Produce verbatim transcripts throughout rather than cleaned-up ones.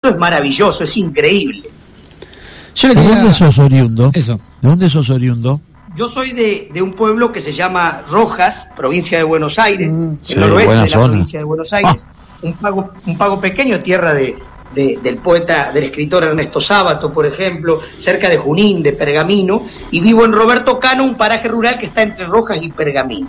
es maravilloso, es increíble. Yo le ¿De quería... dónde sos oriundo? Eso. ¿De dónde sos oriundo? Yo soy de, de un pueblo que se llama Rojas, provincia de Buenos Aires, Mm, sí, el noroeste buena de la zona. provincia de Buenos Aires, Ah. un pago, un pago pequeño, tierra de, de- del poeta, del escritor Ernesto Sábato, por ejemplo, cerca de Junín, de Pergamino, y vivo en Roberto Cano, un paraje rural que está entre Rojas y Pergamino.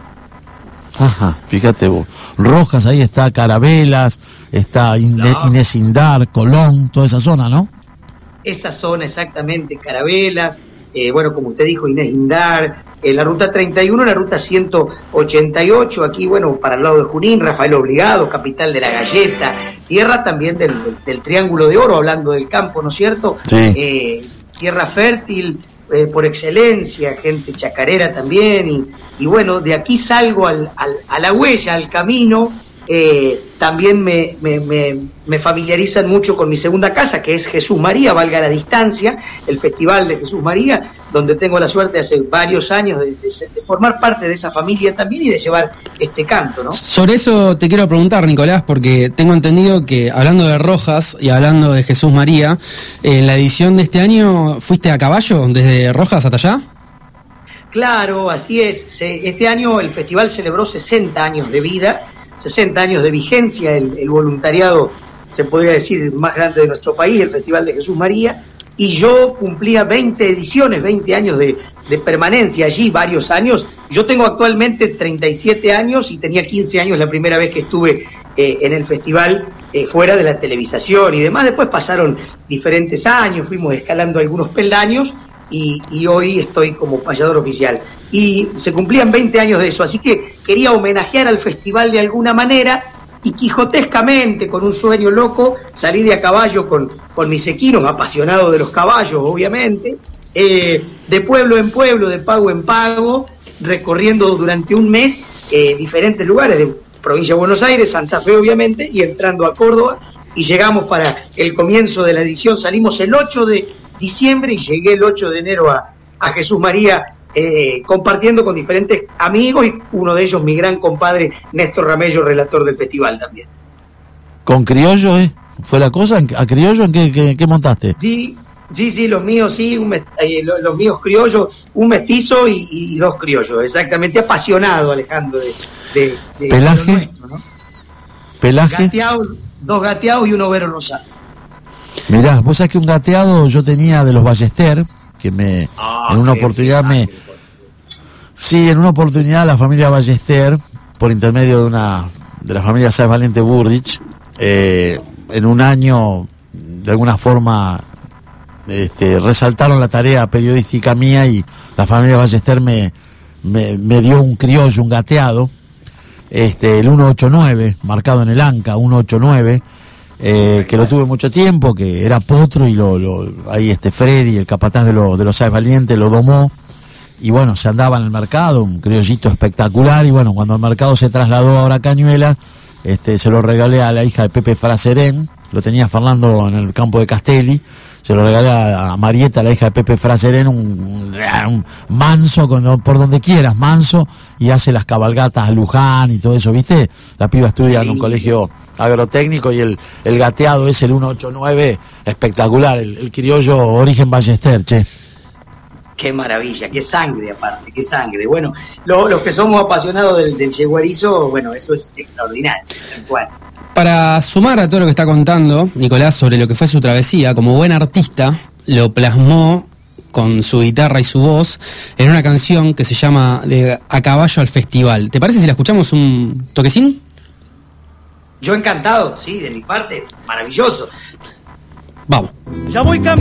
Ajá, fíjate vos. Rojas, ahí está Carabelas, está Ine- No. Inés Indar, Colón, toda esa zona, ¿no? Esa zona exactamente, Carabelas, eh, bueno, como usted dijo, Inés Indar, eh, la ruta treinta y uno, la ruta ciento ochenta y ocho, aquí, bueno, para el lado de Junín, Rafael Obligado, capital de la galleta, tierra también del, del, del Triángulo de Oro, hablando del campo, ¿no es cierto? Sí. Eh, tierra fértil eh, por excelencia, gente chacarera también, y, y bueno, de aquí salgo al, al, a la huella, al camino. Eh, también me, me, me, me familiarizan mucho con mi segunda casa, que es Jesús María, valga la distancia, el Festival de Jesús María, donde tengo la suerte hace varios años de, de, de formar parte de esa familia también y de llevar este canto, ¿no? Sobre eso te quiero preguntar, Nicolás, porque tengo entendido que hablando de Rojas y hablando de Jesús María, en la edición de este año fuiste a caballo desde Rojas hasta allá. Claro, así es. Se, este año el festival celebró sesenta años de vida, sesenta años de vigencia, el, el voluntariado, se podría decir, más grande de nuestro país, el Festival de Jesús María, y yo cumplía veinte ediciones, veinte años de, de permanencia allí, varios años. Yo tengo actualmente treinta y siete años y tenía quince años la primera vez que estuve eh, en el festival eh, fuera de la televisación y demás. Después pasaron diferentes años, fuimos escalando algunos peldaños y, y hoy estoy como payador oficial. Y se cumplían veinte años de eso, así que quería homenajear al festival de alguna manera y quijotescamente, con un sueño loco, salí de a caballo con, con mis equinos, apasionado de los caballos, obviamente, eh, de pueblo en pueblo, de pago en pago, recorriendo durante un mes eh, diferentes lugares de provincia de Buenos Aires, Santa Fe obviamente, y entrando a Córdoba, y llegamos para el comienzo de la edición, salimos el ocho de diciembre y llegué el ocho de enero a, a Jesús María, Eh, compartiendo con diferentes amigos y uno de ellos mi gran compadre Néstor Ramello, relator del festival también. ¿Con criollo, eh? ¿Fue la cosa? ¿A criollo en qué, qué, qué montaste? Sí, sí, sí, los míos sí, un mes- eh, los, los míos criollos, un mestizo y, y dos criollos, exactamente, apasionado Alejandro de, de, de ¿Pelaje? de lo nuestro, ¿no? ¿Pelaje? Gateados, dos gateados y un overo rosado. Mirá, vos sabés que un gateado yo tenía de los Ballester, que me Ah, en una qué oportunidad me... fácil. Sí, en una oportunidad la familia Ballester, por intermedio de una de la familia Sáez Valiente Burrich, eh, en un año, de alguna forma, este, resaltaron la tarea periodística mía y la familia Ballester me, me, me dio un criollo, un gateado, este, el ciento ochenta y nueve, marcado en el ANCA, ciento ochenta y nueve, eh, que lo tuve mucho tiempo, que era potro y lo, lo ahí este Freddy, el capataz de, lo, de los Sáez Valiente, lo domó. Y bueno, se andaba en el mercado, un criollito espectacular, y bueno, cuando el mercado se trasladó ahora a Cañuelas, este, se lo regalé a la hija de Pepe Fraserén, lo tenía Fernando en el campo de Castelli, se lo regalé a, a Marieta, la hija de Pepe Fraserén, un, un manso, cuando, por donde quieras, manso, y hace las cabalgatas a Luján y todo eso, ¿viste? La piba estudia en un colegio agrotécnico y el, el gateado es el ciento ochenta y nueve, espectacular, el, el criollo origen Ballester, che. Qué maravilla, qué sangre aparte, qué sangre. Bueno, lo- los que somos apasionados del, del yeguarizo, bueno, eso es extraordinario, tal cual. Para sumar a todo lo que está contando Nicolás sobre lo que fue su travesía, como buen artista, lo plasmó con su guitarra y su voz en una canción que se llama de A Caballo al Festival. ¿Te parece si la escuchamos un toquecín? Yo encantado, sí, de mi parte, maravilloso. Vamos. Ya voy caminando.